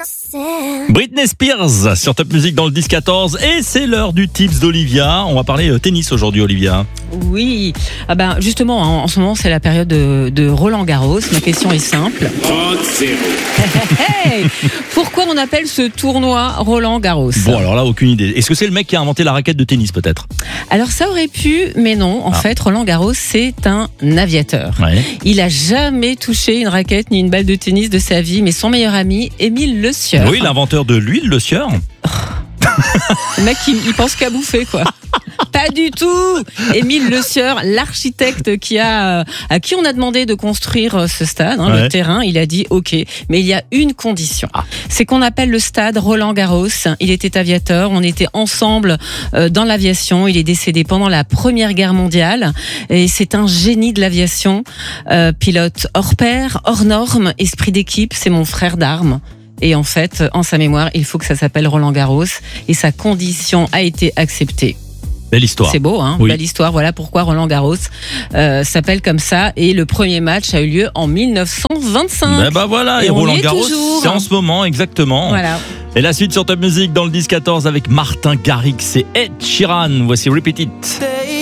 Britney Spears sur Top Music dans le 10-14 et c'est l'heure du tips d'Olivia. On va parler tennis aujourd'hui, Olivia. Oui, justement, en ce moment c'est la période de Roland Garros. Ma question est simple. Hey, pourquoi on appelle ce tournoi Roland Garros ? Bon, alors là, aucune idée. Est-ce que c'est le mec qui a inventé la raquette de tennis peut-être ? Alors ça aurait pu, mais non. En fait, Roland Garros c'est un aviateur. Ouais. Il a jamais touché une raquette ni une balle de tennis de sa vie, mais son meilleur ami, Émile Le Sieur. Oui, l'inventeur de l'huile, Le Sieur. Le mec, il pense qu'à bouffer, quoi. Pas du tout. Émile Le Sieur, l'architecte à qui on a demandé de construire ce stade, le terrain, il a dit OK. Mais il y a une condition. C'est qu'on appelle le stade Roland Garros. Il était aviateur. On était ensemble dans l'aviation. Il est décédé pendant la Première Guerre mondiale. Et c'est un génie de l'aviation. Pilote hors pair, hors norme, esprit d'équipe. C'est mon frère d'armes. Et en fait, en sa mémoire, il faut que ça s'appelle Roland Garros. Et sa condition a été acceptée. Belle histoire. C'est beau, hein ? Oui. Belle histoire. Voilà pourquoi Roland Garros s'appelle comme ça. Et le premier match a eu lieu en 1925. Ben voilà, et Roland Garros, c'est en ce moment, exactement. Voilà. Et la suite sur Top Music dans le 10-14 avec Martin Garrix et Ed Sheeran. Voici Repeat It.